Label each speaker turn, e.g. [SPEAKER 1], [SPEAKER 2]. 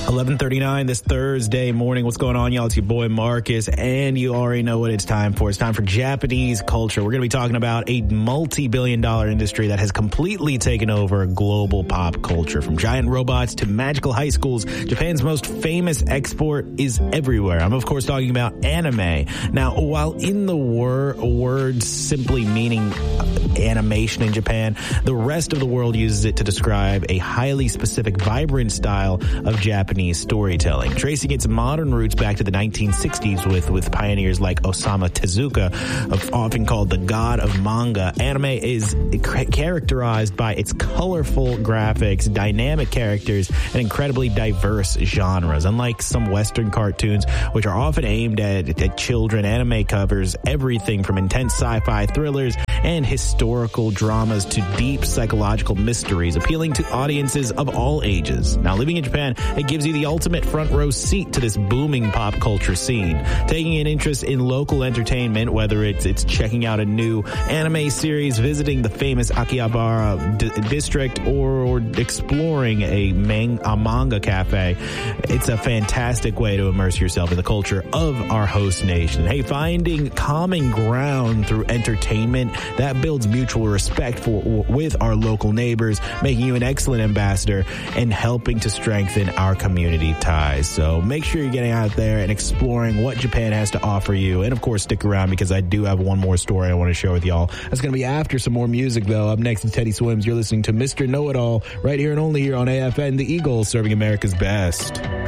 [SPEAKER 1] 11:39 this Thursday morning. What's going on, y'all? It's your boy Marcus, and you already know what it's time for. It's time for Japanese culture. We're going to be talking about a multi-billion-dollar industry that has completely taken over global pop culture. From giant robots to magical high schools, Japan's most famous export is everywhere. I'm, of course, talking about anime. Now, while in the word simply meaning animation in Japan, the rest of the world uses it to describe a highly specific, vibrant style of Japanese storytelling, tracing its modern roots back to the 1960s with pioneers like Osamu Tezuka, often called the god of manga. Anime is characterized by its colorful graphics, dynamic characters, and incredibly diverse genres. Unlike some Western cartoons, which are often aimed at children, anime covers everything from intense sci-fi thrillers and historical dramas to deep psychological mysteries, appealing to audiences of all ages. Now, living in Japan, it gives you the ultimate front row seat to this booming pop culture scene. Taking an interest in local entertainment, whether it's checking out a new anime series, visiting the famous Akihabara district, or exploring a manga cafe, it's a fantastic way to immerse yourself in the culture of our host nation. Hey, finding common ground through entertainment, that builds mutual respect with our local neighbors, making you an excellent ambassador and helping to strengthen our community ties. So make sure you're getting out there and exploring what Japan has to offer you. And of course, stick around because I do have one more story I want to share with y'all. That's going to be after some more music, though. Up next is Teddy Swims. You're listening to Mr. Know-It-All right here and only here on AFN, the Eagle, serving America's best.